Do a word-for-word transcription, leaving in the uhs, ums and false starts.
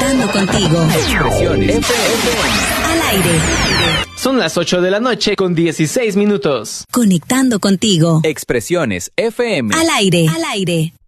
Conectando contigo. Expresiones F M. Al aire. Son las ocho de la noche con dieciséis minutos. Conectando contigo. Expresiones F M. Al aire. Al aire.